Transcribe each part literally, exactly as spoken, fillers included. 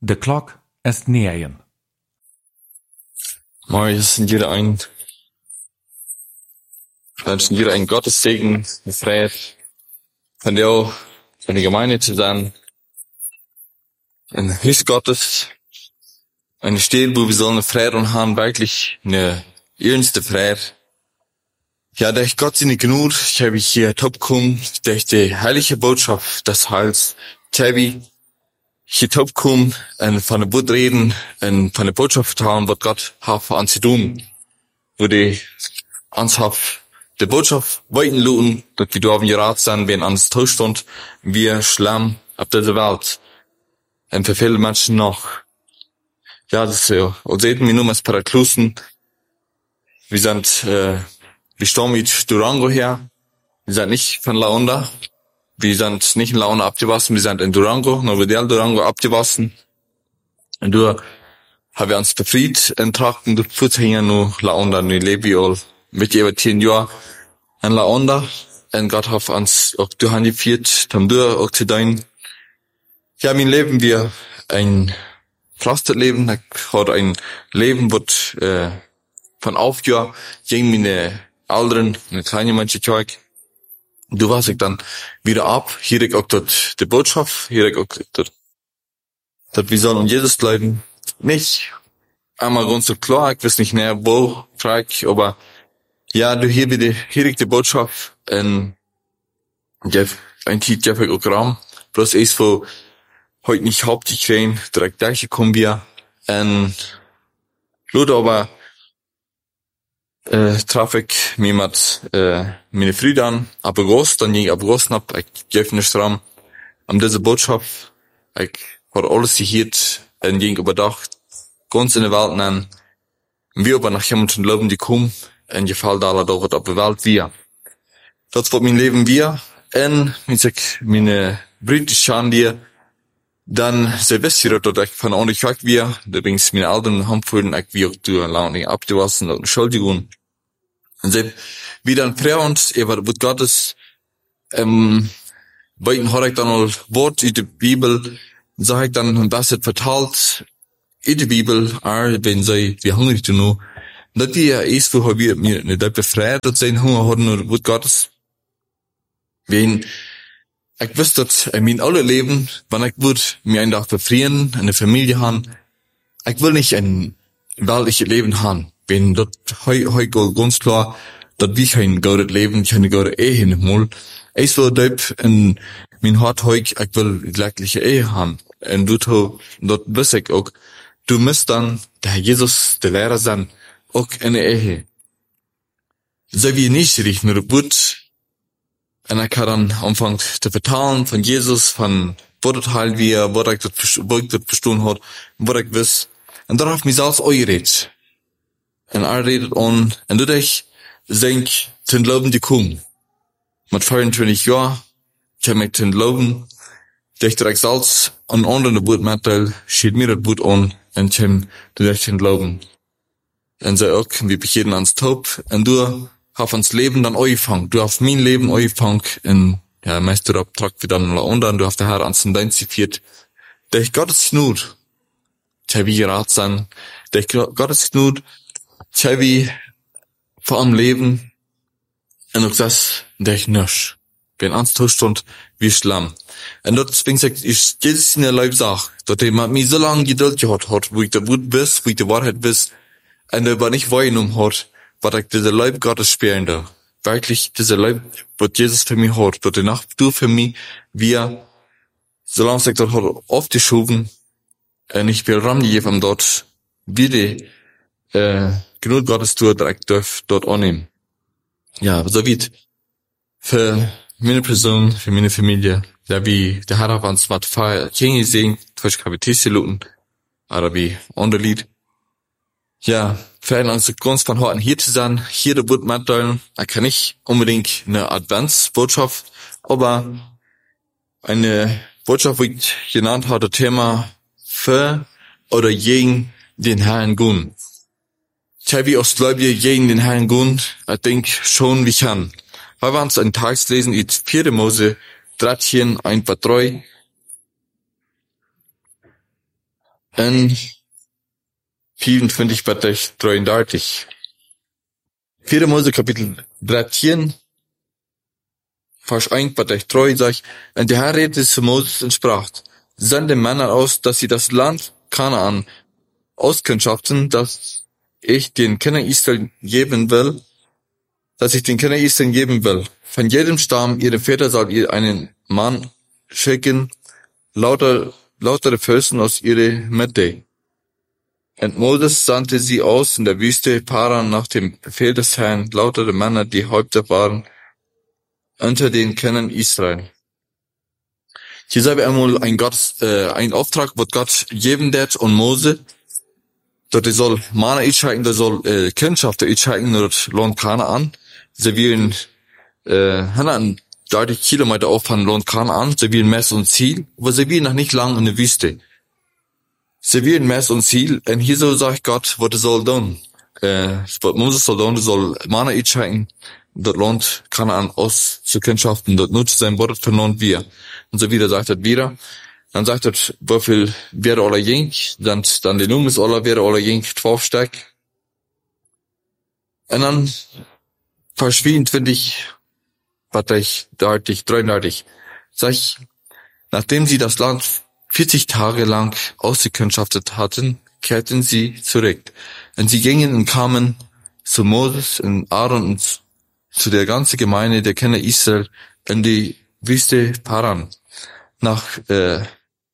De klok ist negen. Mooi, es sind jeder ein, wünschen jeder einen Gottessegen, eine Freiheit, von dir auch, von der Gemeinde zu sein, ein Haus Gottes, eine Stelle, wo wir sollen eine Freiheit und haben, wirklich eine ernste Freiheit. Ja, der ich Gott sie nicht genug, ich habe hier top kommen, der ich die heilige Botschaft des Heils, Tabi, hier top kommen, und von der Boot reden, und von der Botschaft haben, was Gott hat für uns zu tun, wo die uns hat, die Botschaft weiten luten, dass wir da auf dem Rat sind, wenn uns Zustand, wir schlimm auf dieser Welt, und für viele Menschen noch. Ja, das ist so. Und sehen wir nur als Paraklusen, wir sind, äh, wir stammen mit Durango her. Wir sind nicht von Laonda. Wir sind nicht in Laonda abgewassen. Wir sind in Durango, Novedel Durango abgewassen. Und da haben wir uns befreit in Trachten, du Fußhänger nur Laonda, nur lebe ich all mit über zehn Jahren in Laonda. Und Gott hat uns auch durchgeführt, haben wir auch zu dein. Ja, mein Leben, wir ein pflastert Leben, hat ein Leben, wird, äh, von Aufjahr, gegen meine Alderen, eine kleine Menschen Zeug. Du warst ich dann wieder ab, hier ich auch dort die Botschaft, hier ich auch dort, dort wir sollen Jesus leiden. Nicht einmal ganz so klar, ich weiß nicht näher wo, frag ich, aber ja, du hier wieder, hier ich die Botschaft, und Jeff, ein Tiet Jeff ich auch Raum, bloß ist wo heute nicht hauptsächlich rein, direkt gleich kommen wir, und Leute aber, äh, traf ich mich mit, äh, meine Freunde an, ab August, dann ging ich ab August ab, ich gebe nicht dran, an diese Botschaft, ich habe alles gehört, und ging überdacht, ganz in der Welt nennen, wir aber nach jemandem glauben, die kommen, und je Fall da alle da wird auf der Welt wir. Das wird mein Leben wir, und, wie gesagt, meine Brüder schauen dir, dann Silvester, dort ich von ordentlich weg wir, übrigens meine Eltern haben vorhin, ich wir durch lange abgewassen, und Entschuldigung. Und sie, wie dann Frau uns, über Wort Gottes, ähm, bei ihnen habe ich dann auch Wort in der Bibel, sage ich dann, ein bisschen verteilt, in der Bibel, auch wenn sie, wie hungrig du nur, dass die ja ist, wo wir mir nicht befreit, dass sie einen Hunger hatten, oder Wort Gottes, wenn, ich wüsste, dass in meinem alle Leben, wenn ich würde mir einen Tag befrieren, eine Familie haben, ich will nicht ein weltliches Leben haben. Wenn dort heu, heu ganz klar, dass wir kein gutes Leben, keine gute Ehe hin, ich will dort in mein Hart heu, ich will die gleiche Ehe haben. Und du, dort wüsste ich auch, du musst dann, der Herr Jesus, der Lehrer sein, auch eine Ehe. So wie nicht richtig, nur gut, und ich habe dann angefangen zu vertalen von Jesus, von was das halt wie er, was ich das, was ich das verstanden hat, was ich weiß. Und darauf mich selbst euch redet. Und er redet an, und du dich, denk, den Glauben, die kommen. Mit vierundzwanzig Jahren, ich habe mich den Glauben, der ich direkt selbst an anderen Boot mitteil, steht mir das Boot an, und ich habe direkt den Glauben. Und so auch, wie bei jedem ans Taub, und du, auf ans Leben dann angefangen. Du hast mein Leben angefangen in, ja, Meister Abtrag wie dann unter, und du hast der Herr ans den dein der ich Gottes Not, der wie Rat sein, der ich Gottes Not, der wie vor am Leben, und auch das, der ich nisch. Wenn ans Zustand, wie schlimm. Und dort zwingt sich, ich, Jesus in der Leib sag, dort jemand mir so lange Geduld gehabt hat, wo ich der Wut bis, wo ich die Wahrheit bis, und er aber nicht wahrgenommen hat, was ich diese Leib Gottes spielen da. Wirklich, diese Leib, was Jesus für mich hat, dort die Nacht, du für mich, wir, solange ich dort hat, aufgeschoben, und ich will Ram gegeben dort, wie die, äh, genug Gottes tut, direkt darf dort annehmen. Ja, so wie, für meine Person, für meine Familie, ja, wie, der Herr hat uns mit Feier, Kinge sehen, durch Kapitäse luten, oder wie, andere Lied. Ja, vielleicht uns ganz von heute hier zu sein, hier der Boot mitteilen. Ich kann nicht unbedingt eine Adventsbotschaft, aber eine Botschaft, wie ich genannt hatte, Thema für oder gegen den Herrn Gun. Ich habe aus Gläubige gegen den Herrn Gun, ich denke schon, wie kann. Weil wir uns einen Text lesen, in vierte Mose, dreizehn, eins bis drei. En vierentwintig tot drieëndertig. Vierde Mose kapitel dertien, vers één tot drie zegt, en de Herr redete zu Moses und sprach, sende Männer aus, dass sie das Land Kanaan auskundschaften, das ich den Kindern Israel geben will, dass ich den Kindern Israel geben will. Von jedem Stamm ihrer Väter soll ihr einen Mann schicken, lauter, lautere Fürsten aus ihrer Mitte. Und Moses sandte sie aus in der Wüste Paran nach dem Befehl des Herrn, lautere Männer, die Häupter waren, unter den Kindern Israel. Hier sehen wir einmal ein Gott, äh, ein Auftrag, was Gott geben wird und Mose, dort soll Mana uitschreiken, dort soll äh, Kindschaft uitschreiken, dort Land Kanaan. Sie wollen äh, an dertig Kilometer auf von Land Kanaan, sie wollen Mess und Ziel, aber sie wollen noch nicht lang in der Wüste. Sie wollen Mess und Ziel, und hier so sagt Gott, was er soll tun. Äh, was Moses soll tun, er soll Mana uitschreiken, dort Land Kanaan auszukundschaften, dort nutzt sein Wort für Land wir. Und so wieder sagt er wieder, dann sagt er, wie viel wäre aller jink, dann, dann die Nummer ist aller, wäre aller jink, zwölf Stück. Und dann verschwindet, finde ich, warte ich, dreißig, dreißig, sag ich, nachdem sie das Land vierzig Tage lang ausgekundschaftet hatten, kehrten sie zurück. Und sie gingen und kamen zu Moses und Aaron und zu der ganzen Gemeinde der Kinder Israel in die Wüste Paran. Nach äh,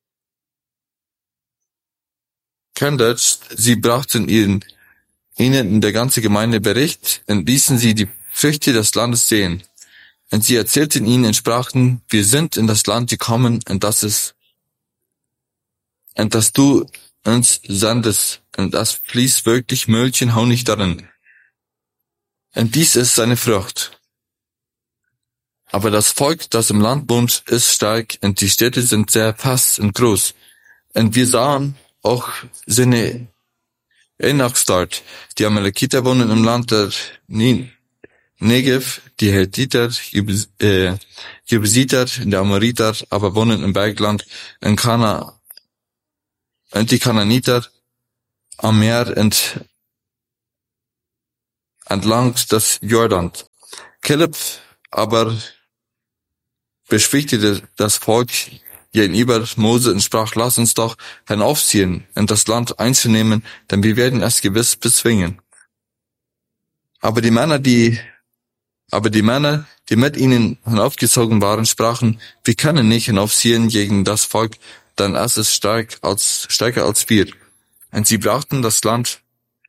Kandach, sie brachten ihren, ihnen in der ganzen Gemeinde Bericht und ließen sie die Früchte des Landes sehen. Und sie erzählten ihnen und sprachen, wir sind in das Land gekommen und das ist, und dass du uns sandest, und das fließt wirklich Milch und Honig darin. Und dies ist seine Frucht. Aber das Volk, das im Land wohnt, ist stark, und die Städte sind sehr fast und groß. Und wir sahen auch seine Enaks dort. Die Amalekiter wohnen im Land der Negev, die Hethiter, äh, Jebusiter, der Amoriter, aber wohnen im Bergland in Kana, und die Kananiter am Meer und entlang des Jordans. Kaleb aber beschwichtigte das Volk gegenüber Mose und sprach, lass uns doch hinaufziehen, in das Land einzunehmen, denn wir werden es gewiss bezwingen. Aber die Männer, die, aber die Männer, die mit ihnen hinaufgezogen waren, sprachen, wir können nicht hinaufziehen gegen das Volk, denn es ist stark als, stärker als wir. Und sie brachten das Land,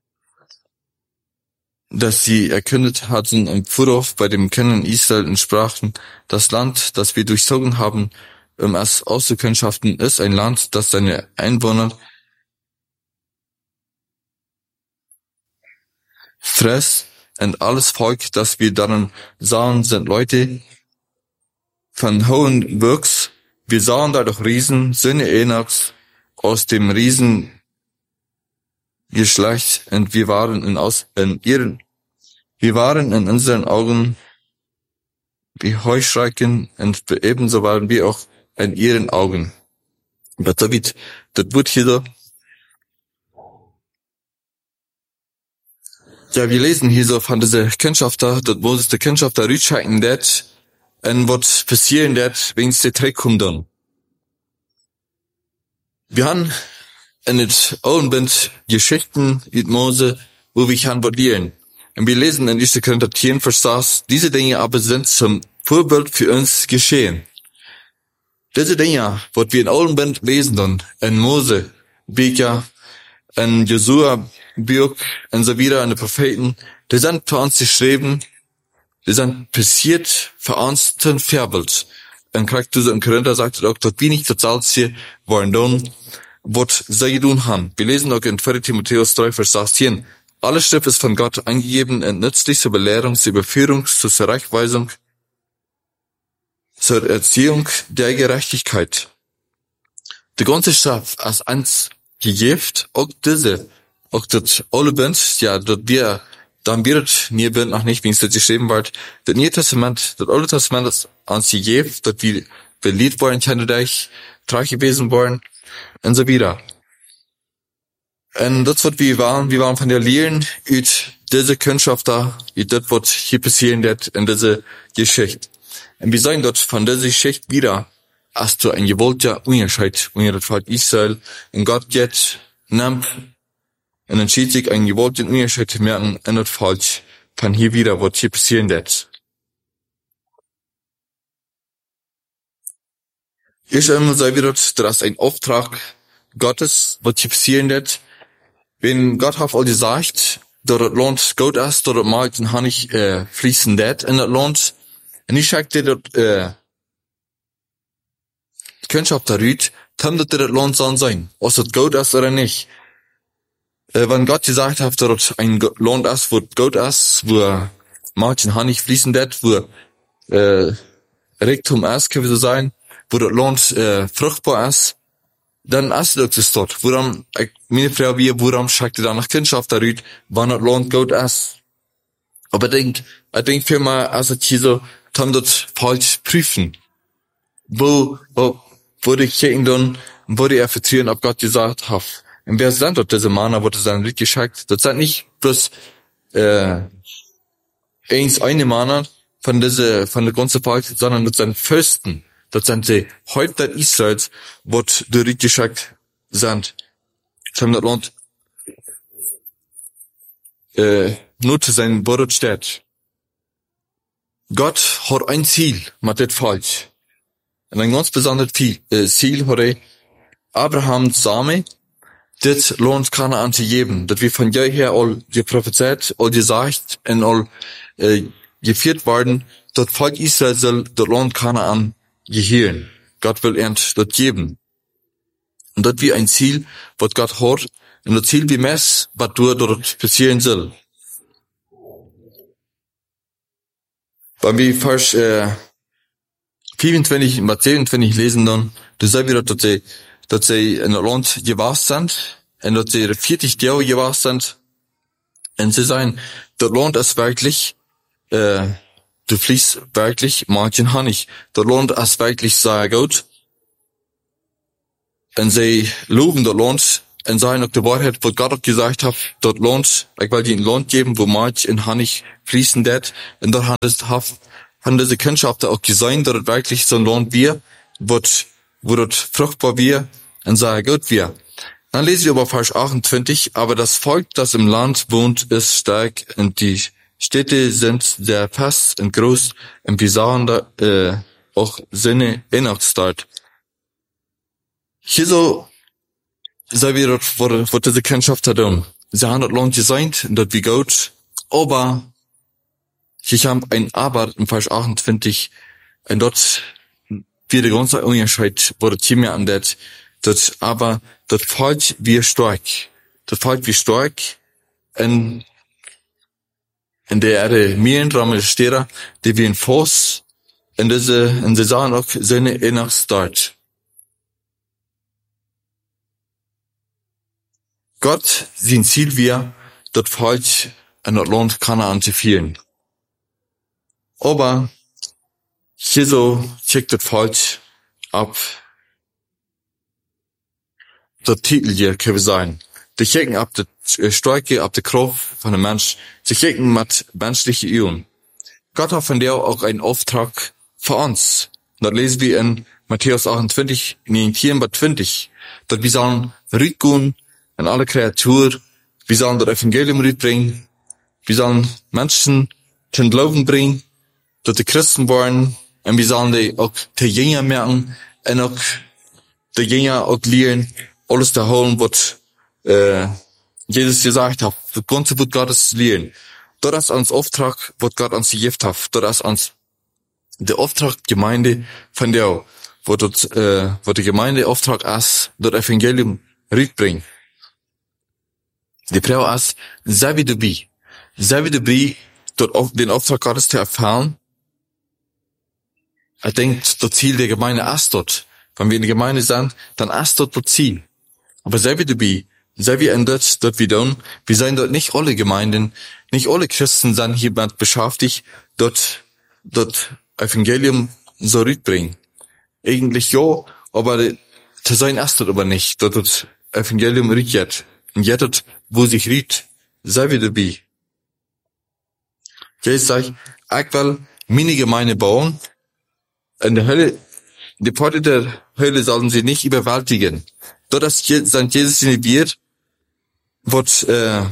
das sie erkündet hatten, im Vorauf bei dem Kindern Israel und sprachen, das Land, das wir durchzogen haben, um es auszukundschaften, ist ein Land, das seine Einwohner frisst, und alles Volk, das wir darin sahen, sind Leute von hohen Wuchs. Wir sahen dadurch Riesen, Söhne Enaks, aus dem Riesengeschlecht, und wir waren in, aus, in ihren, wir waren in unseren Augen wie Heuschrecken, und ebenso waren wir auch in ihren Augen. Aber David, das wird hier so. Ja, wir lesen hier so von dieser Kundschafter, dass Moses der Kundschafter rütscheiken det, und was passieren det, wenn sie zurückkommen dann. Wir haben in het Alten Bund Geschichten mit Mose, wo wir kann valieren. Und wir lesen in erster Korinther zehn, Vers sechs, diese Dinge aber sind zum Vorbild für uns geschehen. Diese Dinge, was wir in Alten Bund lesen dann, in Mose, Bücher, in Josua, Buch, und so wieder, in den Propheten, die sind für uns geschrieben, die sind passiert für uns zum Vorbild. Und kriegt du so in Korinther sagt auch, dass wir nicht verzahlt hier wollen dann, was sie tun haben. Wir lesen auch in zweiter Timotheus drei, Vers sechzehn. Alle Schrift ist von Gott angegeben und nützlich zur Belehrung, zur Überführung, zur Zurechtweisung, zur Erziehung der Gerechtigkeit. Die ganze Schrift als eins gegeben, auch diese, auch das Alte Bund, ja, dort wir, dann wird mir Bund noch nicht, wie es das geschrieben wird, das Neue Testament, das Alte Testament ist ans gegeben, dort wir beliebt worden, kenne dich, treu gewesen worden, und so wieder. En dat wat we waren, we waren van der leren uit deze kunstschrift da, uit dat wat hier passieren dat in deze Geschichte. En we zijn dat van deze Geschichte wieder, als du ein gewollter Unterschied unter das Volk Israel, und Gott jetzt nimmt und entschied sich einen gewollten Unterschied zu merken in das Volk, von hier wieder, was hier passieren wird. Ich einmal sei wieder, dass ein Auftrag Gottes, was hier passieren wird, wenn Gott hat all gesagt, dass das Land gut ist, dass das Mal den Honig äh, fließen wird in das Land, und ich sagte, dass äh, die Kundschaft darüber, dann wird das Land sein sein, ob das gut ist oder nicht. Äh, wenn Gott gesagt hat, dass das ein Land ist, wo gut ist, wo Mal den Honig fließen wird, wo äh, Reichtum ist, kann so sein, wo das Land äh, fruchtbar ist, dann ist das dort. Woran, ich, meine Frau, wie, woran schickt ihr dann nach Kundschaft darüber, wann das Land gut ist? Aber ich denke, ich denke für mal, als ich hier so, dann das falsch prüfen. Wo, wo, wo die Kirchen dann, wo die er vertrauen, ob Gott gesagt hat. Und wer sind dort diese Männer, wo das dann richtig geschickt? Das sind nicht bloß, äh, eins eine Männer von diese, von der ganzen Volk, sondern das sind Fürsten. Das sind die Häupter Israels, wo die richtig geschickt sind. Sie haben das Land, äh, nur zu sein, wo das steht. Gott hat ein Ziel mit dem Volk. Und ein ganz besonderes Ziel hat er, Abraham Same, das Land Kanaan zu geben. Das wir von jeher all die prophezeit, all gesagt und all äh, geführt worden, das Volk Israel soll das Land Kanaan gehören. Gott will erst das geben. Und das wie ein Ziel, was Gott hat, und das Ziel wie Mess, was du dort passieren soll. Wenn wir Vers äh, vierundzwanzig und siebenundzwanzig lesen dann, da sehen wir, dass sie, dass sie in das Land gewachsen sind, und dass sie vierzig Jahre gewachsen sind, und sie sagen, das Land ist wirklich, äh, du fließt wirklich manchen Honig. Das Land ist wirklich sehr gut. Und sie loben das Land und sagen auch die Wahrheit, was Gott auch gesagt hat, das Land, ich will dir ein Land geben, wo manch in Honig fließen wird. Und dort haben diese Kundschaften auch gesehen, dass es wirklich so ein Land wird, wo, wo das fruchtbar wird und sehr gut wird. Dann lesen wir aber Vers achtundzwanzig, aber das Volk, das im Land wohnt, ist stark und die Städte sind sehr fest und groß und wir sahen da äh, auch seine Einachsstadt. Hier so, sei wir dort, wo, wo diese Kundschaft hat. Sie haben das Land gesehen und dort wie gut, aber hier haben ein Aber im Vers achtundzwanzig und dort wird der ganze Unterschied, wo das Team an das, das aber das Volk wie stark, das Volk wie stark und in der Erde Mierendramme steht, die wie ein Fuß, in diese, in sie sahen auch seine Innerstadt. Gott, sein Ziel wir, das Volk in das Land Kanaan zu führen. Aber, hier so, checkt das Volk ab, der Titel hier, kann wir sagen. Die checken ab der Stärke, ab der Kraft von dem Mensch. Sie checken mit menschlichen Üben. Gott hat von der auch einen Auftrag für uns. Das lesen wir in Matthäus achtundzwanzig, neunzehn bis zwanzig. Dass wir sollen rütgehen an alle Kreaturen. Wir sollen das Evangelium rütbringen. Wir sollen Menschen zum Glauben bringen, dass die Christen waren. Und wir sollen die auch die Jünger merken und auch die Jünger auch lernen, alles zu holen, was äh, Jesus gesagt hat, das ganze Wort Gottes lernen. Das ist uns Auftrag, was Gott uns gegeben hat. Das ist uns der Auftrag Gemeinde von der, wo dort, äh, wo die Gemeinde Auftrag ist, das Evangelium rüberbringen. Die Frau ist, sei wie dabei. Sei wie dabei, dort den Auftrag Gottes zu erfahren. Ich denke, das Ziel der Gemeinde ist dort. Wenn wir in der Gemeinde sind, dann ist dort das Ziel. Aber sei wie dabei, sei wie in dort, dort wie dann, wir sind dort nicht alle Gemeinden, nicht alle Christen sind hier beschäftigt, dort, dort Evangelium so rüberbringen. Eigentlich ja, aber zu sein ist dort aber nicht, dort das Evangelium rüttert. Und jetzt, wo sich riet, sei wir dabei. Jesus sagt, ich will meine Gemeinde bauen. In der Hölle, die Pforte der Hölle sollen sie nicht überwältigen. Dort, dass Sankt Jesus nicht wird, wird, äh,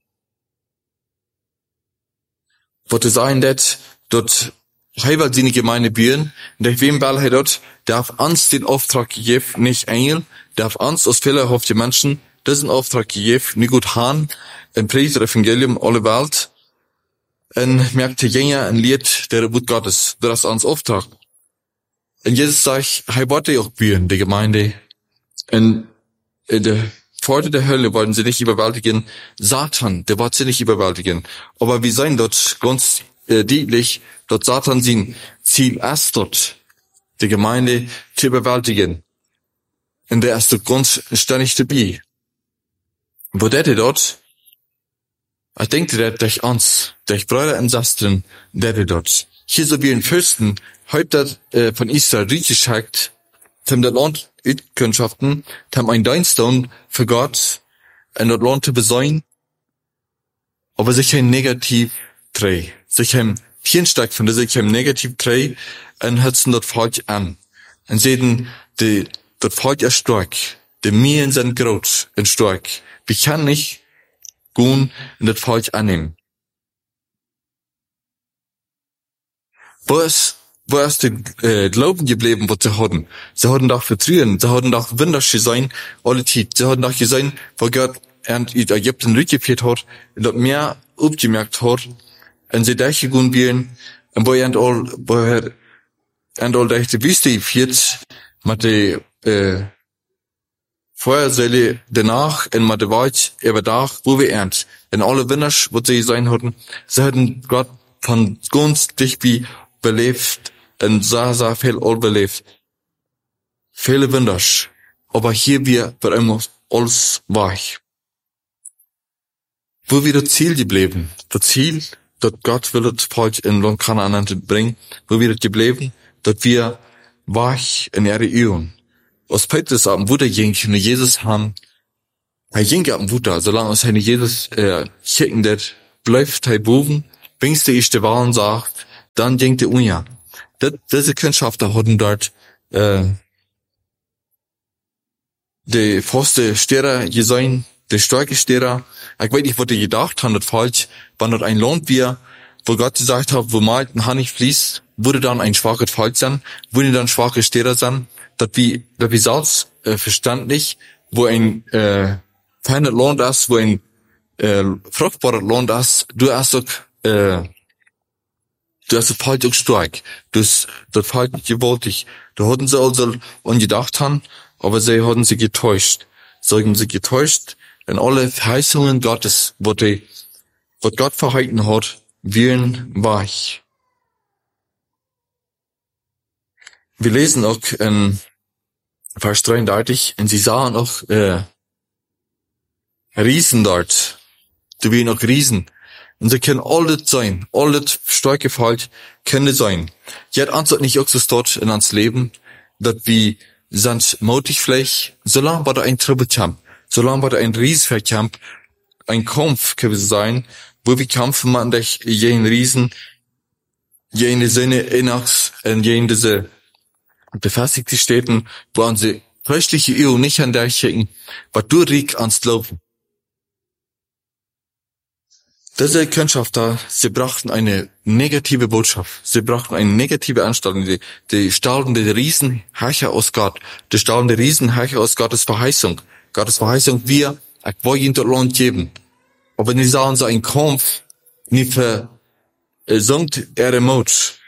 wird es sein, dass dort heilig seine Gemeinde bauen. Und wem weil er dort, darf uns den Auftrag geben, nicht Engel, darf uns als fehlerhafte Menschen diesen Auftrag gegeben, nicht gut haben, ein Predigt, Evangelium, alle Welt, und merkte jünger ein Lied der Geburt Gottes. Das ist uns Auftrag. Und Jesus sagt, hey, wollte auch bauen, die Gemeinde. Und in der Pforte der Hölle wollten sie nicht überwältigen. Satan, der wollte sie nicht überwältigen. Aber wir sehen dort ganz äh, deutlich, dort Satan sein Ziel ist dort, die Gemeinde zu überwältigen. Und der ist dort ganz ständig dabei. Wo der dort, ich denke, der durch uns, durch Brüder und Schwestern, der dort. Hier so wie ein Fürsten, heute äh, von Israel richtig schickt, zum das Land Kundschaften, zum ein Dienstone für Gott, in das Land zu besäuen, aber sich ein Negativ dreh, sich ein Hirnsteig von der sich ein Negativ dreh, und hört's dort falsch an. Und sehen, die, dort falsch ist stark, die Mien sind groß und stark. Wir können nicht gehen und das falsch annehmen. Wo ist, wo ist der äh, Glauben geblieben, was sie hatten? Sie hatten doch Vertrauen, sie hatten doch wunderschön sein, alle Zeit. Sie hatten doch gesehen, wo Gott in Ägypten rückgeführt hat, und dort mehr aufgemerkt hat, und sie dachte gehen werden, und wo er all, wo er, und all dachte Wüste geführt, mit der, äh, Feuersäule danach, in mit der Wald, über Dach, wo wir ernt. In alle Wunders, wo sie sein hatten, sie hatten Gott von ganz dicht wie belebt, und sehr, sehr viel all belebt. Viele Wunders. Aber hier wir, wird immer alles weich. Wo wir das Ziel geblieben? Das Ziel, dass Gott will das Volk in Land Kanaan bringen, wo wir das geblieben, dass wir weich in ihre Ehren. Was Petrus am Wutter ging, nur Jesus haben, er ging am Wutter, solange es eine Jesus, äh, schicken det, bleibt er boven, bringst du ich die Wahlen sagt, dann ging der Unja. Diese Kundschafter hatten dort, äh, die feste Stehrer gesehen, die starke Stehrer. Ich weiß nicht, was die gedacht haben, das falsch, wann dort ein Land wir, wo Gott gesagt hat, wo mal ein Honig fließt, wurde dann ein schwaches Volk sein, wurde dann schwache Stehrer sein, dass wir, dass wir selbst, äh, verständlich, wo ein, äh, feines Land ist, wo ein, äh, fruchtbares Land ist, du hast doch, äh, du hast das Volk auch stark, du hast das Volk gewaltig. Da hatten sie also ungedacht haben, aber sie hatten sie getäuscht. Sie haben sie getäuscht, in alle Verheißungen Gottes, wo die, was Gott verhalten hat, wären weich. Wir lesen auch in Vers dreiunddreißig, und sie sahen auch äh, Riesen dort. Du wären auch Riesen. Und sie können alles sein, alles starke Volk können sein. Jetzt antwort nicht auch so dort in ans Leben, dass wir sind mutig vielleicht, solange war da ein Trippelkampf, solange war da ein Riesverkampf, ein Kampf kann es sein, wo wir kämpfen man durch jeden Riesen, jene Sinne Inachs, in jene diese befestigte Städten, wo unsere christliche Ehe nicht an der schicken, was du riech ans Glauben. Diese Kundschafter, sie brachten eine negative Botschaft. Sie brachten eine negative Anstellung. Die, die stahlten die Riesenherrscher aus Gott. Die stahlten die Riesenherrscher aus Gottes Verheißung. Gottes Verheißung, wir, ich will ihnen das Land geben. Aber nicht sagen sie einen Kampf, nicht versunkt ihre Mut.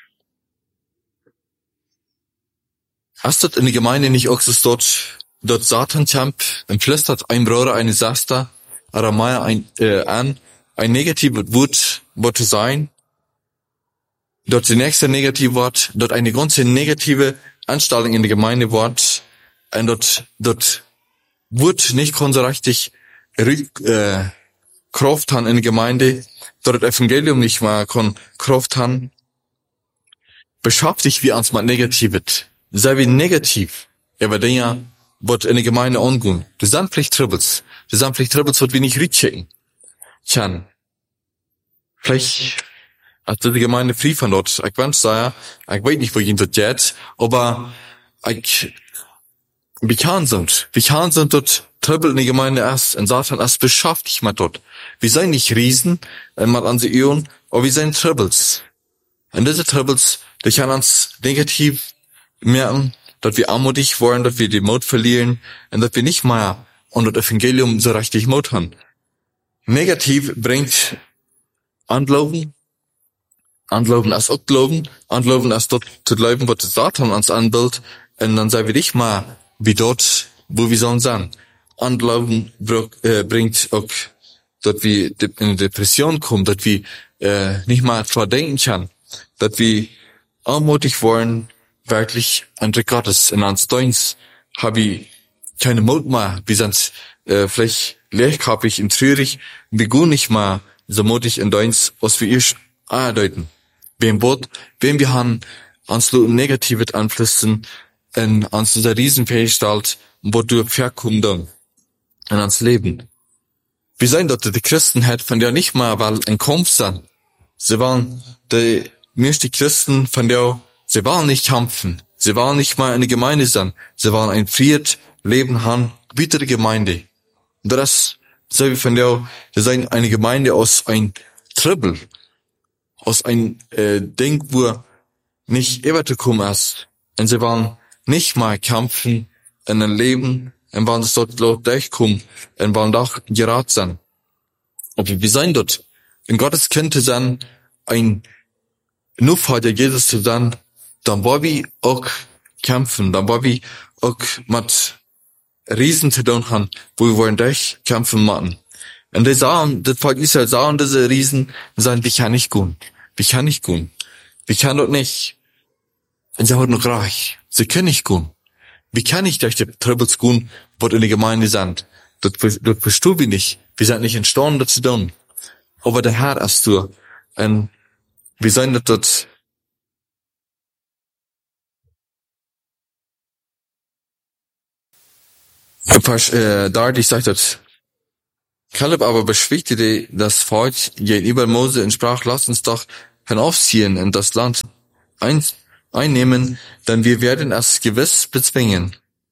Hast du in der Gemeinde nicht auch so dort, dort Satan kämpft, und flüstert ein Bruder, eine Schwester, Aramaya ein, äh, an, ein negatives Wort, Wort sein, dort die nächste negative Wort, dort eine ganze negative Anstellung in der Gemeinde Wort, und dort, dort wird nicht ganz so richtig, äh, Kraft haben in der Gemeinde, dort das Evangelium nicht mal kann Kraft haben, beschäftigt wie ans mal Negatives, sei wie negativ, aber dann ja, wird in der Gemeinde angehen. Das sind vielleicht Troubles. Das sind vielleicht Troubles, was wir nicht riechen. Tja, vielleicht hat die Gemeinde frei von dort. Ich wünsche sagen, ich weiß nicht, wo ich dort geht, aber ich, wir kann sind. Wir kann sind dort Trouble in der Gemeinde erst, und Satan erst beschäftigt mit dort. Wir sind nicht Riesen, mal an sie Ehren, aber wir sind Troubles. Und diese Troubles, die können uns negativ merken, dass wir armutig wollen, dass wir die Mut verlieren, und dass wir nicht mehr unter das Evangelium so richtig Mut haben. Negativ bringt Anglauben, Anglauben als auch Glauben, Anglauben als dort zu glauben, was der Satan uns anbildet, und dann sei wir nicht mal wie dort, wo wir sollen sein. Anglauben äh, bringt auch, dass wir in eine Depression kommen, dass wir äh, nicht mal verdenken können, dass wir armutig wollen, wirklich an der Gottes. In uns Deins habe ich keine Mut mehr, wie sonst äh, vielleicht lehrkapig und traurig, wir gehen nicht mehr so mutig in Deins, was wir ihr andeuten. Wem Wort, wem wir haben, uns nur negative Einflüssen, in uns dieser Riesenfähigkeit, wo du verkommen dann, in uns Leben. Wir sehen dort, die Christen hat von der nicht mal, weil ein Kampf sind. Sie waren, die, meisten Christen von der, sie waren nicht kämpfen. Sie waren nicht mal eine Gemeinde sein. Sie waren ein Fried, Leben haben, bittere Gemeinde. Und das, so wie von der, sie sind eine Gemeinde aus ein Tribbel, aus ein äh, Ding, wo nicht übergekommen ist. Und sie waren nicht mal kämpfen in ein Leben, und waren es dort laut durchkommen, und waren doch gerat sein. Aber wir sind dort, in Gottes Kind zu sein, ein Nuffer der Jesus zu sein, dann war wir auch kämpfen, dann war wir auch mit Riesen zu tun haben, wo wir wollen durch kämpfen machen. Und die sagen, das Volk Israel sagen, diese Riesen, und sagen, wir kann nicht gehen, wir kann nicht gehen, wir kann dort nicht. Und sie haben noch reich, sie können nicht gehen. Wie kann ich durch die Troubles gehen, was in der Gemeinde sind? Das, das verstehen wir nicht. Wir sind nicht entstanden, das zu tun. Aber der Herr ist du. Und wir sind nicht dort. Äh, da, ich sag das. Kaleb aber beschwichtigte das Volk gegenüber Mose und sprach, lasst uns doch hinaufziehen in das Land ein, einnehmen, denn wir werden es gewiss bezwingen.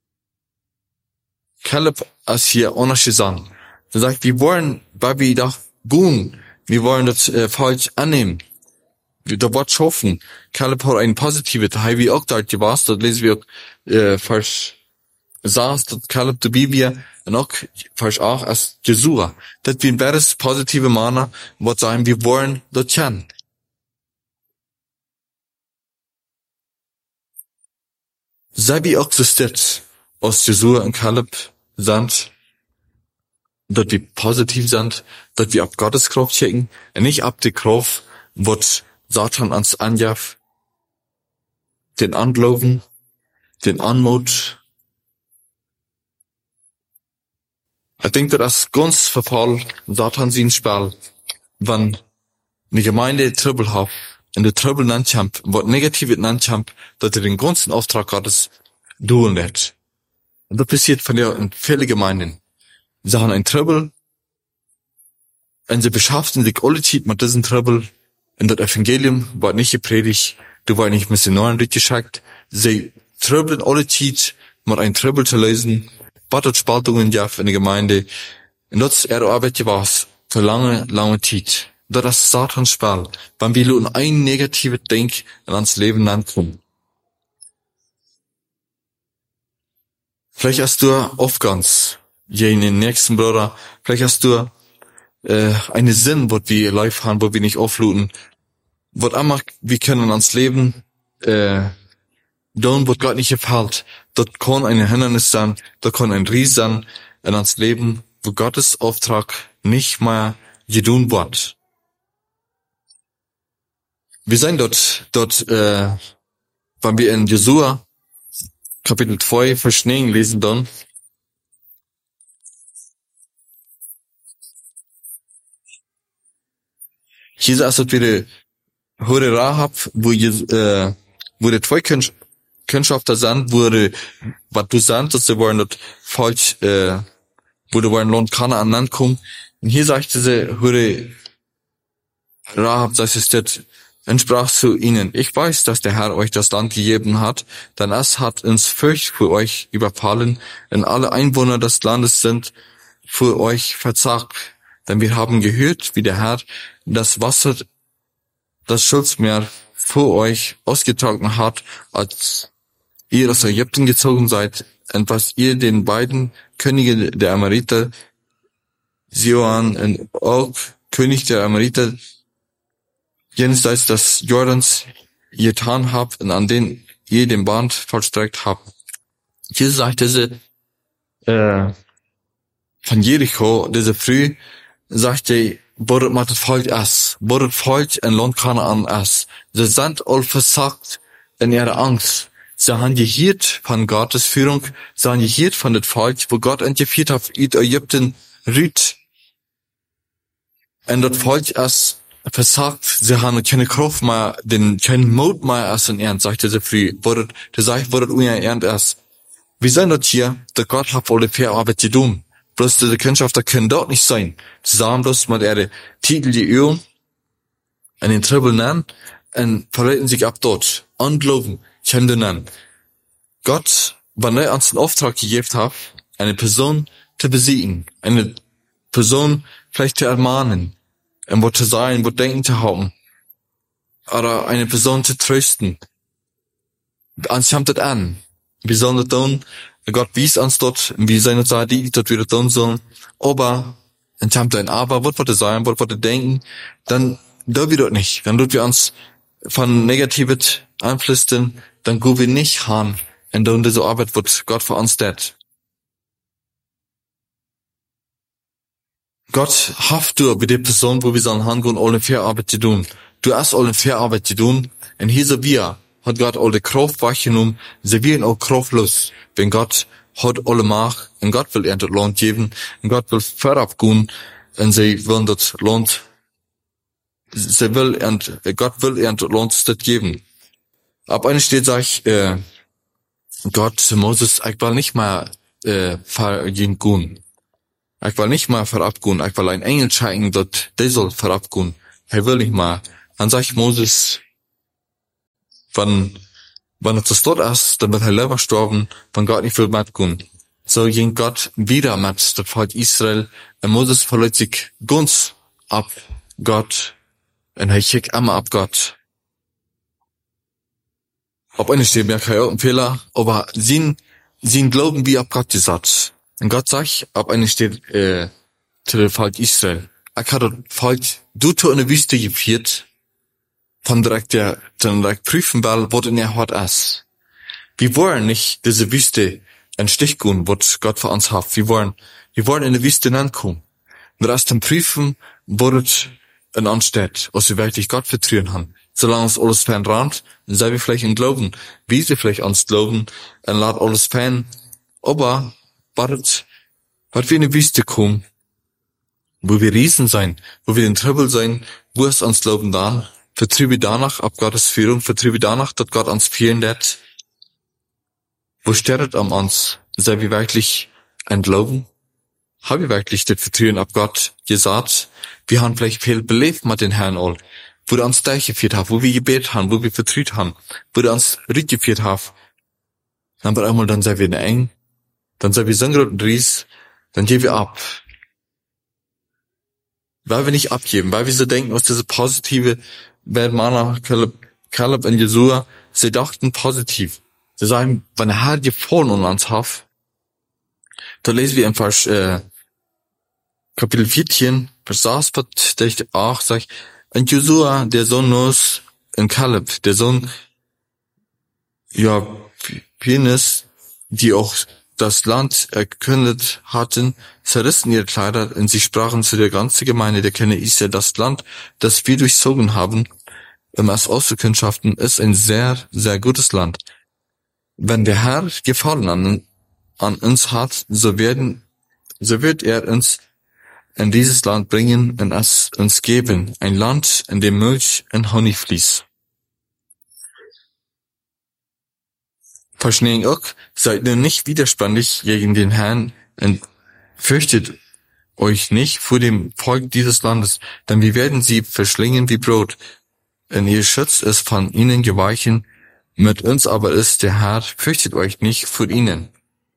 Kaleb ist hier unerschüttert. Er sagt, wir wollen, weil wir doch gehen, wir wollen das äh, Volk annehmen. Wir da Wort schaffen. Kaleb hat ein positives Teil, wie auch dort gewasst, dort lesen wir äh, Vers saß, dass Kaleb die Bibel und auch Vers auch als Jesua. Das wir ein weiteres positive Mana, was sagen, wir wollen dort kennen. Sei wie auch existiert aus Jesua und Kaleb sind, dass wir positiv sind, dass wir ab Gottes Kraft checken, und nicht ab die Kraft, was Satan ans anjaf, den Anglauben, den Anmut. Ich denke, das ist ganz verfall, Satan sie ins Spiel, wenn eine Gemeinde Trouble hat, in der Trouble nannt, was negativ nannt, dass er den ganzen Auftrag Gottes tun lässt. Und das passiert von der in vielen Gemeinden. Sie haben ein Trouble, und sie beschaffen sich alle Zeit mit diesem Trouble. In das Evangelium war nicht gepredigt, du war nicht Missionaren durchgeschickt. Sie troubeln alle Zeit mit einem Trouble zu lösen, was dort Spaltungen gab in der Gemeinde. Und das ist ihre Arbeit gewesen, für lange, lange Zeit. Das ist Satans Spiel, wenn wir nur ein negatives Denk in uns Leben ankommen. Vielleicht hast du oft ganz, jenen nächsten Bruder, vielleicht hast du äh, einen Sinn, wo wir live haben, wo wir nicht aufluten. Was einfach, wir können uns Leben äh, tun, was Gott nicht gefällt. Dort kann ein Hindernis sein, dort kann ein Ries sein in uns Leben, wo Gottes Auftrag nicht mehr gedun wird. Wir sind dort, dort, äh, wenn wir in Jesua Kapitel zwei Verschnehen lesen dann, hier ist es wieder Hure Rahab, wo, äh, wo die zwei Kundschafter sind, wurde, was du sagst, dass sie wollen dort falsch, äh, wo du wollen Land Kanaan ankommen. Und hier sagte sie, hure Rahab, das ist das, entsprach zu ihnen, ich weiß, dass der Herr euch das Land gegeben hat, denn es hat uns Furcht für euch überfallen, und alle Einwohner des Landes sind für euch verzagt, denn wir haben gehört, wie der Herr das Wasser, das Schilfmeer vor euch ausgetragen hat, als ihr aus Ägypten gezogen seid, und was ihr den beiden Könige der Amoriter, Sihon und Og, König der Amoriter, jenseits des Jordans getan habt und an den ihr den Band vollstreckt habt. Hier sagte sie, äh, von Jericho, diese Früh, sagte, bordet mat het Volk es, bordet Volk en Land Kanaan es. Sie sind all versagt in ihrer Angst. Sie haben gehiert von Gottes Führung, sie haben gehiert von dem Volk, wo Gott entgeführt hat, in Ägypten rüht. Und das Volk es versagt, sie haben keine Kraft mehr, den, keinen Mut mehr als in Ernst, sagte sie früh. Bordet, der sagt, bordet unja Ernst es. Wir sind dort hier, der Gott hat alle fair Arbeit zu tun. Bloß diese Kundschafter können dort nicht sein. Zusammen bloß mit ihre Titel die Öl und den Tribbel nennen und verleiten sich ab dort. Unglauben, können du nennen. Gott, wenn er uns den Auftrag gegeben hat, eine Person zu besiegen, eine Person vielleicht zu ermahnen, ein Wort zu sagen, ein Wort denken zu haben, oder eine Person zu trösten. Uns kommt das an. Wir sollen das tun. Gott wies uns dort, wie seine Zeit, die dort wieder tun sollen. Aber, dann kommt ein Aber, was wollte sein, was wollte denken, dann dürfen wir dort nicht. Dann dürfen wir uns von Negatives einflüstern, dann gehen wir nicht haben. Und dann diese Arbeit wird Gott für uns tut. Gott hofft du bei der Person, wo wir sollen hingehen, alle fair Arbeit zu tun. Du hast alle fair Arbeit zu tun. Und hier sind wir. Hat Gott alle Kraft weggenommen, sie werden auch kraftlos, wenn Gott hat alle Macht, und Gott will ihr das Land geben, und Gott will vorabgehen, und sie wollen das Land, sie will, und Gott will ihr das Land das geben. Ab einer steht, sag ich, äh, Gott, Moses, ich will nicht mehr, äh, vergehen. Ich will nicht mehr vorabgehen, ich will ein Engel schicken, dass der soll vorabgehen. Er will nicht mehr. Dann sag ich Moses, wenn, wenn es dort ist, dann wird er selber sterben, wenn Gott nicht will mitgehen. So ging Gott wieder mit dem Volk Israel, und Moses verliert sich ganz ab Gott, und er schickt immer ab Gott. Ob eine steht mir kein ein Fehler, aber sie, sie glauben wie ab Gott gesagt. Und Gott sagt, ob eine steht, äh, zu dem Volk Israel. Er hat das Volk, du zu einer Wüste geführt, von direkt der, dann direkt prüfen, weil, was in der Hort ist. Wir wollen nicht diese Wüste ein Stich gehen, was Gott für uns hat. Wir wollen, wir wollen in die Wüste ankommen. Und erst dann prüfen, was in uns steht, was wir wirklich Gott vertrauen haben. Solange uns alles fernrannt, sei wir vielleicht in Glauben, wie sie vielleicht uns glauben, und lat alles fern. Aber, wartet, was wir in die Wüste kommen, wo wir Riesen sein, wo wir in Trouble sein, wo es uns glauben da, vertriebe danach ab Gottes Führung, vertriebe danach, dass Gott uns führen wird. Wo steht am uns? Sei wir wirklich ein Glauben? Habe ich wirklich das Vertrauen ab Gott gesagt? Wir haben vielleicht viel belebt mit den Herrn all, wo der uns durchgeführt hat, wo wir gebet haben, wo wir vertraut haben, wo der uns rückgeführt hat. Dann wird einmal, dann sei wir eng, dann sei wir Sangrat und Ries, dann gehen wir ab. Weil wir nicht abgeben, weil wir so denken, aus dieser positive Mana, Caleb, Caleb und Jesua, sie dachten positiv. Sie sagen, wenn der Herr gefallen an uns hat, da lesen wir im Vers, äh, Kapitel vierzehn, Vers acht, der ich auch sag, und Jesua, der Sohn Nus, und Caleb, der Sohn, ja, Penis, die auch das Land erkündet hatten, zerrissen ihre Kleider und sie sprachen zu der ganzen Gemeinde, der kenne Israel, das Land, das wir durchzogen haben, um es auszukundschaften, ist ein sehr, sehr gutes Land. Wenn der Herr Gefallen an, an uns hat, so werden, so wird er uns in dieses Land bringen und es uns geben, ein Land, in dem Milch und Honig fließt. Verschneen auch, seid nur nicht widerspenstig gegen den Herrn und fürchtet euch nicht vor dem Volk dieses Landes, denn wir werden sie verschlingen wie Brot. Und ihr Schutz ist von ihnen geweichen, mit uns aber ist der Herr, fürchtet euch nicht vor ihnen.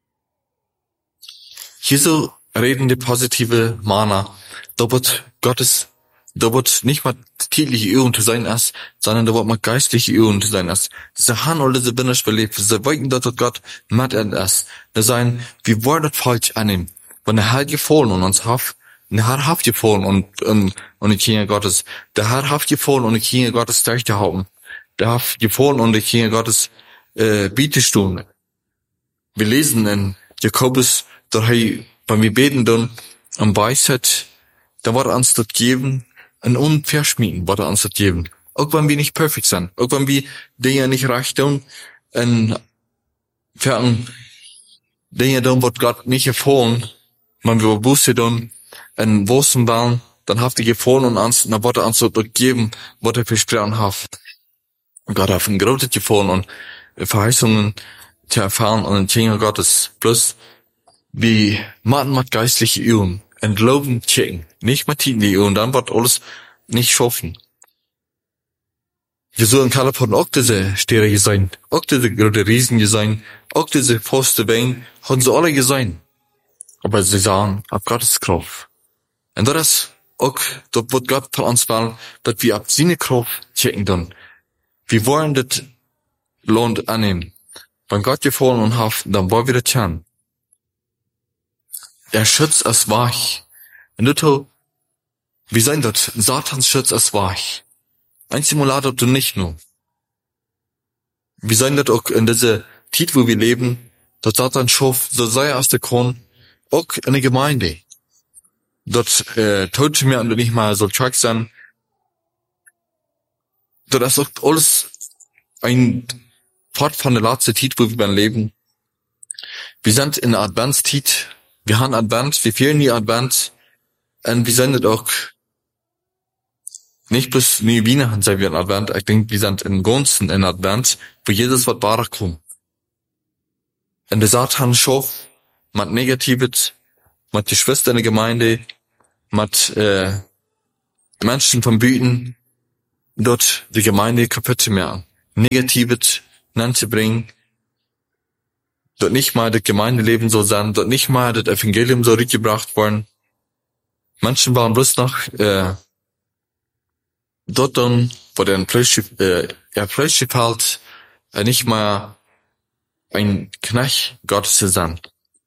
Hier so redende positive Mana, da wird Gottes, da wird nicht mal tägliche Übung zu sein ist, sondern da wird mal geistliche Übung zu sein ist. Sie haben alle diese Binnen belebt, sie wollten, dass Gott mit ihnen ist. Das sein, wir wollen das falsch annehmen. Wenn der Herr gefallen und uns hat, der Herr hat gefallen und, und, und die Kinder Gottes, der Herr hat gefallen und die Kinder Gottes Töchter haben. Der hat gefallen und die Kinder Gottes, äh, Bietestun. Wir lesen in Jakobus, da hey, wenn wir beten dann am Weisheit, da wird uns das geben, ein Unverschmieden wird uns das geben. Auch wenn wir nicht perfekt sind, auch wenn wir Dinge nicht recht tun, und für Dinge tun, wird Gott nicht erfahren, wenn wir Buße tun, und Wurzeln bauen, dann habt ihr gefallen und uns, dann wird er uns das geben, was er versprochen hat. Und Gott hat ein großes gefallen und Verheißungen zu erfahren und den Kinder Gottes. Plus, wie machen mit geistliche Übungen und Glauben checken, nicht mit die Übungen, dann wird alles nicht schaffen. Wir sollen keine von auch diese Stiere sein, auch diese große Riesen sein, auch diese Poste Bein, haben sie alle gesehen. Aber sie sagen, ab Gottes Kraft. Und das ist auch, dort wird Gott von uns wollen, dass wir ab seine Kraft checken dann. Wir wollen das Land annehmen. Wenn Gott gefallen und hat, dann wollen wir das tun. Er schützt es wach. Und das, wie sein das? Satans schützt es wach. Ein Simulator du nicht nur. Wie sein das auch in dieser Zeit, wo wir leben, dass Satan schafft, so sei er aus der Kron, auch in der Gemeinde. Dort, äh, tut mir nicht mal so stark sein. Dort ist auch alles ein Part von der letzten Zeit, wo wir leben. Wir sind in der Adventszeit. Wir haben Advent, wir fehlen die Advent. Und wir sind auch nicht bis nie Weihnachten sind wir in Advent. Ich denke, wir sind in Gunsten in Advent, wo Jesus wird wahrer kommt. Und der Satan schafft mit Negatives, mit Geschwistern in der Gemeinde, mit äh, Menschen vom Büten, dort die Gemeinde kaputt zu machen. Negatives nanzubringen, dort nicht mal das Gemeindeleben so sein, dort nicht mal das Evangelium so rückgebracht worden. Menschen waren bloß noch äh, dort dann, wo der Fleisch, äh, er Fleisch halt, äh, nicht mal ein Knecht Gottes zu sein.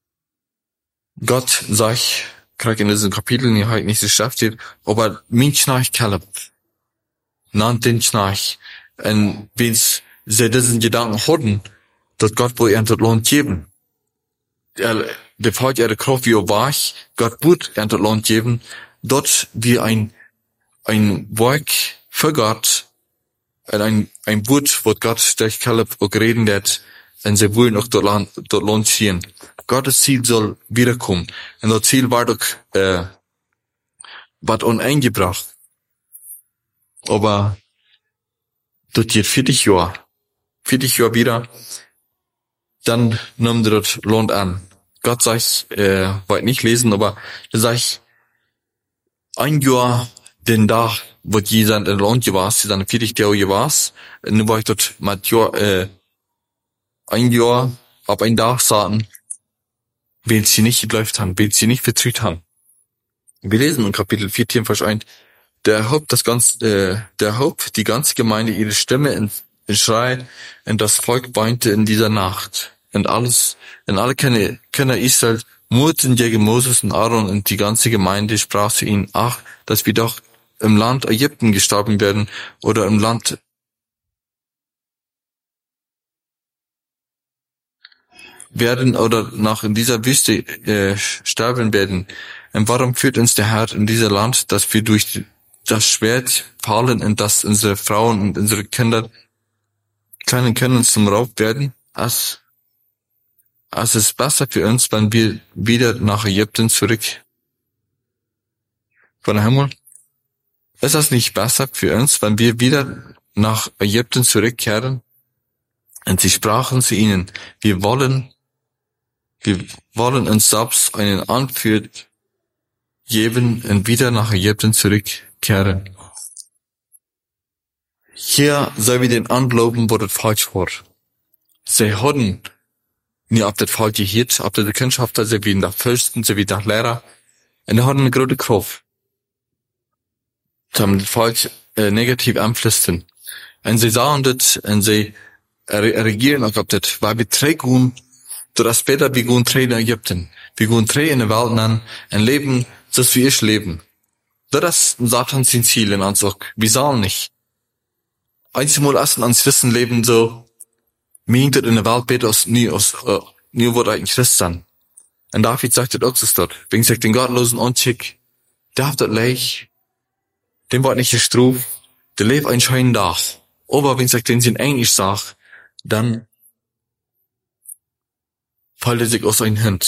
Gott sagt, krieg in diesem Kapitel die heute nicht so geschafft wird, aber mein Knecht Kaleb, nannt den Knecht, und wenn's sie diesen Gedanken hatten, dass Gott wohl er das Lohn geben. Er, der Vater ihre Kraft wie er war, Gott wird er das Lohn geben, dort wie ein, ein Werk für Gott, ein, ein Wort, wo Gott durch Kaleb auch reden wird, und sie wollen auch dort Lohn, dort Lohn ziehen. Gottes Ziel soll wiederkommen. Und das Ziel war doch, äh, wird uneingebracht. Aber, das geht vierzig Jahre. vierzig Jahre wieder, dann nimmt er das Lohn an. Gott sagt, äh, wollte nicht lesen, aber er sagt, ein Jahr, den Tag, wo die sind in Lohn gewesen, die sind vierzig Jahre gewesen, und nun war ich dort mit Jahr, äh, ein Jahr, ab ein Tag sagen, wenn sie nicht geläuft haben, wenn sie nicht vertrüht haben. Wir lesen in Kapitel vierzehn, Vers eins, der Haupt, das ganze, äh, der Haupt, die ganze Gemeinde ihre Stimme in, in Schrei, und das Volk weinte in dieser Nacht. Und alles, und alle Kinder, Kinder Israel murrten gegen Moses und Aaron, und die ganze Gemeinde sprach zu ihnen, ach, dass wir doch im Land Ägypten gestorben werden, oder im Land werden, oder noch in dieser Wüste äh, sterben werden. Und warum führt uns der Herr in dieser Land, dass wir durch das Schwert fallen und dass unsere Frauen und unsere Kinder, kleinen Kinder zum Raub werden? Als, als es ist besser für uns, wenn wir wieder nach Ägypten zurück von der Himmel. Ist das nicht besser für uns, wenn wir wieder nach Ägypten zurückkehren? Und sie sprachen zu ihnen, wir wollen, wir wollen uns selbst einen Anführer geben und wieder nach Ägypten zurückkehren. Hier soll wir den anglauben, wo das falsch war. Sie hatten nicht auf das falsch gehört, auf die Kundschaft, sie wie der Fürsten, sie wie der Lehrer. Und die hatten eine große Kraft. Sie haben das falsch äh, negativ einflüssen. Und sie sahen das, und sie re- regieren auch auf das, weil wir drei gehen, das später wir gehen drei in Ägypten. Wir gehen drei in der Welt an, und leben, das wie ich leben. Das ist Satans Ziel in uns auch. Wir sollen nicht. Einmal erst ans Wissen leben so, meint in der Welt besser als nie, als, äh, nie wurde ein Christ sein. Und David sagt das auch so dort. Wenn sich den Gottlosen anschick, darf das leicht, dem wird nicht gestraft, der lebt einen schönen Tag. Aber wenn sich den sie eigentlich sagt, dann fällt er sich aus seinen Händen.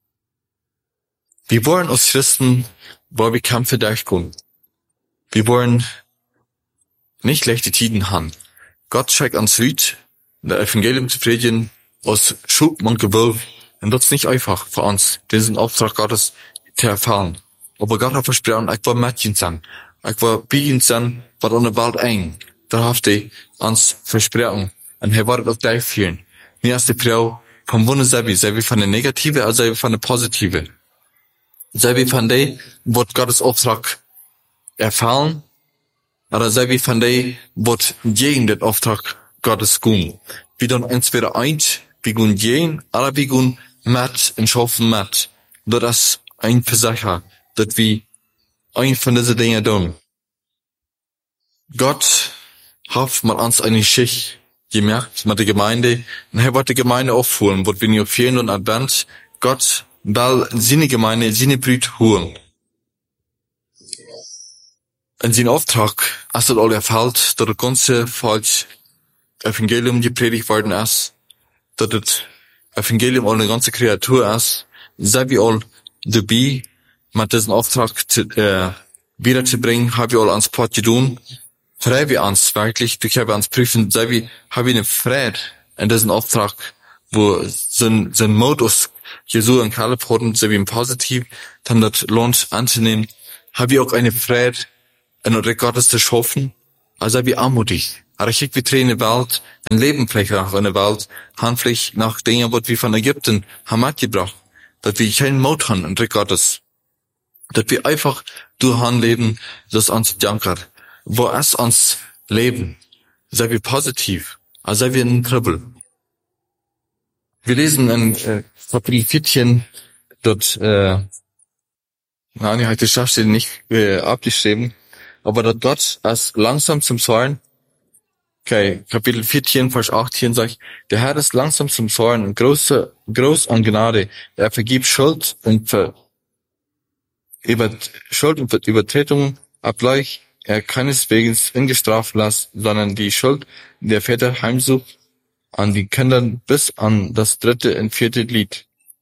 Wir wollen als Christen, weil wir Kämpfe durchgehen. Wir wollen nicht schlechte Tiden haben. Gott schickt uns Leute, der Evangelium zu predigen, aus Schub und Gewölf. Und das ist nicht einfach für uns, diesen Auftrag Gottes zu erfahren. Aber Gott hat versprochen, ich will Mädchen sein. Ich will Bienen sein, was an der Welt eng. Da hat er uns versprochen. Und er wird auch gleich führen. Mir als die Frau vom Wunder selber, selber von der Negative, als selber von der Positive. Selber von der, wird Gottes Auftrag erfahren, aber selber von der, wird gegen den Auftrag Gottes gehen. Wir dann entweder eins, wir gehen gegen, oder wir gehen mit und schaffen mit. Das ist ein Versacher, dass wir ein von diesen Dingen tun. Gott hat mal uns eine Schicht gemerkt mit der Gemeinde, und er wird die Gemeinde aufholen, wird wir nicht fehlen und Advent, Gott will seine Gemeinde, seine Brüder holen. In seinem Auftrag, als das all erfällt, dass das ganze falsch Evangelium gepredigt worden ist, dass das Evangelium all eine ganze Kreatur ist, sind wir all dabei, mit diesem Auftrag zu, äh, wiederzubringen, haben wir all ans Port getan, freuen wir uns wirklich, durch wir uns prüfen, sind wir, haben wir eine Freude in diesem Auftrag, wo sein, sein Modus Jesu und Kaleb hatten, sind wir positiv, dann das lohnt anzunehmen, haben wir auch eine Freude, in der Gottes zu schaffen, also wie armutig. Aber ich wie Tränen in der Welt, ein Leben vielleicht auch in der Welt, handlich nach Dingen, was wir von Ägypten haben mitgebracht, dass wir keinen Mut haben in der Gottes, dass wir einfach durch Hand leben, das uns dankert. Wo es uns leben, sei wir positiv, also sei wir in Kribbel. Wir lesen in äh, Kapitel vierzehn, dort, äh, nein, ich habe die Schachstelle nicht äh, abgeschrieben, aber dort Gott als langsam zum Zorn, okay, Kapitel vierzehn, Vers achtzehn sagt, der Herr ist langsam zum Zorn und große, groß an Gnade, er vergibt Schuld und Ver, über, Schuld und Übertretungen abgleich, er keineswegs ungestraft lässt, sondern die Schuld der Väter heimsucht an die Kindern bis an das dritte und vierte Glied.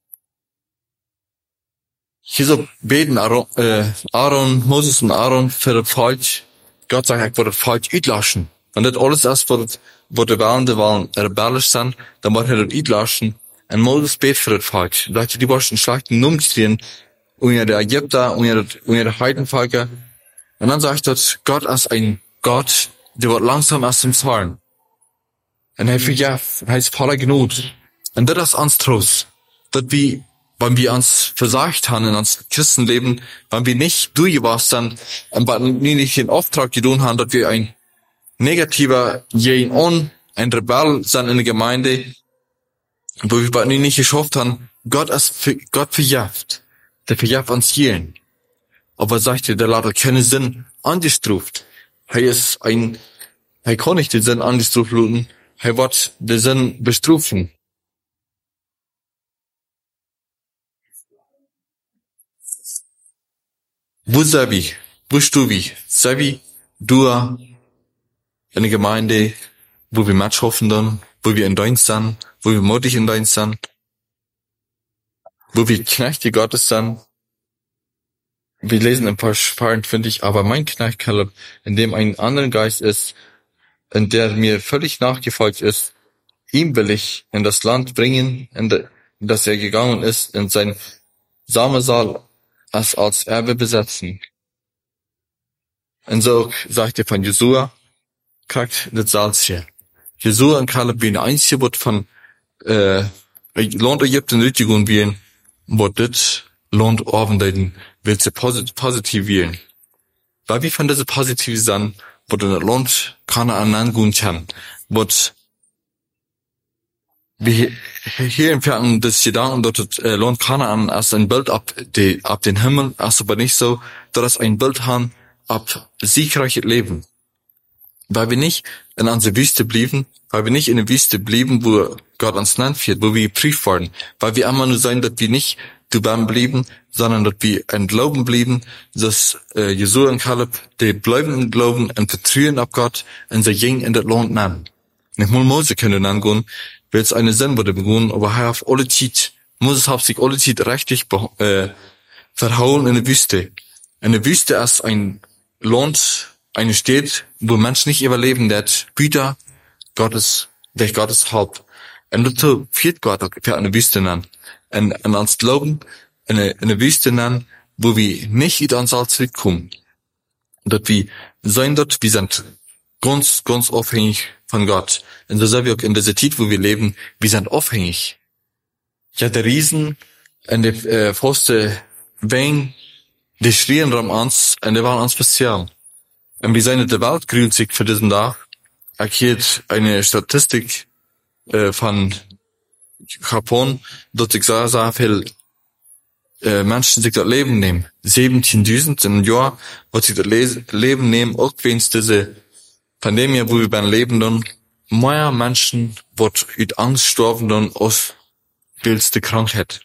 Hier so beten Aaron, äh, Aaron, Moses und Aaron für das Falsch. Gott sagt, ich würde das Falsch uitlaschen. Und das alles erst, wo, wo die Wählende waren rebellisch sind, dann wird er das uitlaschen. Und Moses betet für das Falsch. Da hat die Burschen schlechten Numm stehen, unter der Ägypter, unter der Heidenvölker. Und dann sagt dort, Gott ist ein Gott, der wird langsam aus dem Zorn. Und er vergibt, er ist voller Gnut. Und das ist uns Trost. Dass wir, wenn wir uns versagt haben in uns Christenleben, wenn wir nicht durchgewasst sind, und wenn wir nicht den Auftrag getan haben, dass wir ein negativer Jeden on, ein Rebell sind in der Gemeinde, wo wir bei nicht geschafft haben, Gott ist, Gott vergibt. Der vergibt uns jeden. Aber sagt er, der lässt keinen Sinn angestruft. Er ist ein, er kann nicht den Sinn angestruft lassen. Er wird den Sinn bestrufen. Wo sei wir? Wo stehst du? Sei wir, du, in der Gemeinde, wo wir Match hoffen dann, wo wir in Dienst sind, wo wir mutig in Dienst sind, wo wir Knechte Gottes sind. Wir lesen ein paar Sparen, finde ich, aber mein Knecht Kaleb, in dem ein anderer Geist ist, in der mir völlig nachgefolgt ist, Ihm will ich in das Land bringen, in, de, in das er gegangen ist, in sein Samesaal es als Erbe besetzen. Und so sagt er von Jesua, kriegt das Salz hier. Jesua und Kaleb wie ein einziger wird von äh, Land Ägypten richtig und wählen, wird das Land Abenden will sie posit- positiv wählen. Weil wir von dieser positiv sind, wird das Land Kanaan angehen kann, wird wie hier im Fernsehen des Gedanken, dort das äh, Land Kanaan als ein Bild ab, die, ab den Himmel, also aber nicht so, dass ein Bild haben ab siegreiches Leben. Weil wir nicht in unserer Wüste blieben, weil wir nicht in der Wüste blieben, wo Gott uns Land führt, wo wir geprüft wurden, weil wir immer nur sein, dass wir nicht dabei blieben, sondern dass wir ein Glauben blieben, dass äh, Jesua und Kaleb, die bleiben im Glauben und vertrauen auf Gott und sie gingen in das Land nehmen. Nicht mal Mose können angehen, weil es eine Sinn wurde begonnen, aber er hat alle Zeit, Moses hat sich alle Zeit richtig äh, verhauen in der Wüste. In der Wüste ist ein Land, eine Stadt, wo Menschen nicht überleben, der Güter Gottes, der Gottes Haupt. Und dazu führt Gott für eine Wüste an. Und, und uns glauben, eine, eine Wüste an, wo wir nicht in uns als zurückkommen. Dass wir sein dort, wir sind ganz, ganz abhängig von Gott. Und so sind wir auch in dieser Zeit, wo wir leben, wir sind abhängig. Ja, der Riesen, und die äh, Fäuste, Wein, die schrien um uns, und die waren uns speziell. Und wir sind in der Welt grüßt sich für diesen Tag. Ich habe eine Statistik äh, von Japan, dort sich sehr, sehr viel äh, Menschen sich das Leben nehmen. siebzehntausend in einem Jahr, wo sich das Le- Leben nehmen, auch wenn es diese Pandemie, wo wir beim Leben dann, mehr Menschen wird mit Angst sterben dann aus als die Krankheit.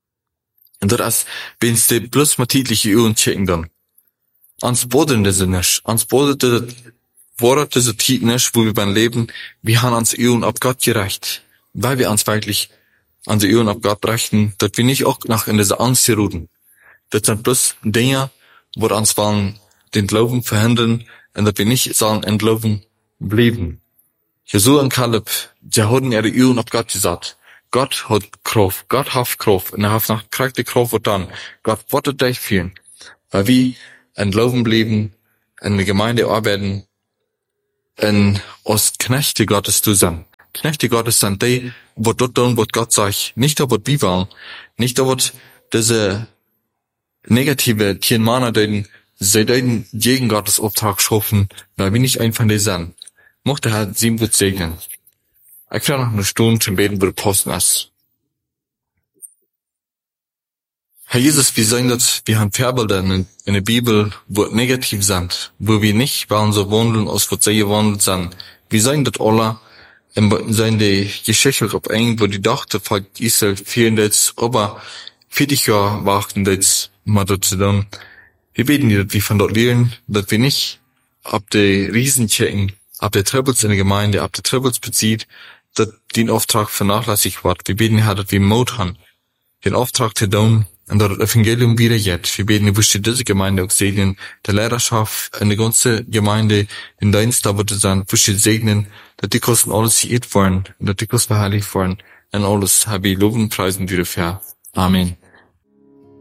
Und das ist, wenn es die bloß mal tägliche Übungen checken dann. Ans Boden das nicht. Ans Boden das Wort das Tiet nicht, wo wir beim Leben, wir haben uns Übungen ab Gott gerecht. Weil wir uns wirklich an die Übungen ab Gott rechten, dass wir nicht auch nach in diese Angst geruhen. Das sind bloß Dinge, wo uns wollen den Glauben verhindern, und dass wir nicht sollen in Glauben bleiben. Jesua und Kaleb, die haben ihre Übungen ab Gott gesagt. Gott hat Kraft, Gott hat Kraft, und er hat nach Kraft die Kraft und dann. Gott wollte dich führen. Weil wir in Glauben bleiben, in der Gemeinde arbeiten, in als Knechte Gottes zu sein. Knechte Gottes sind die, wo dort tun, was Gott sagt. Nicht da, was wir wollen. Nicht da, was diese negative Tienmänner, die sie den gegen Gottes Auftrag schaffen, weil wir nicht ein von denen sind. Mochte Herr sieben gut segnen. Ich kann noch eine Stunde zum Beten, wo du posten hast. Herr Jesus, wir sehen das, wir haben Vorbilder in, in der Bibel, wo negativ sind, wo wir nicht wollen so wandeln, als was sie gewandelt sind. Wir sehen das alle, und sehen die Geschichte auf ein, wo die dachte, von Israel fehlen jetzt, aber vierzig Jahre warten jetzt mal dort zu tun. Wir beten dir, dass wir von dort lernen, dass wir nicht ab die Riesen checken, ab der Troubles in der Gemeinde, ab der Troubles bezieht, dass den Auftrag vernachlässigt wird. Wir beten, Herr, dass wir Mut haben, den Auftrag zu tun, und das Evangelium wieder jetzt. Wir beten, du wirst diese Gemeinde auch segnen, der Lehrerschaft, eine ganze Gemeinde in dein Stab wird sein, wirst du segnen, dass die Kosten alles geirrt worden, dass die Kosten verheiligt worden, und alles habe ich loben, preisen dir dafür. Amen.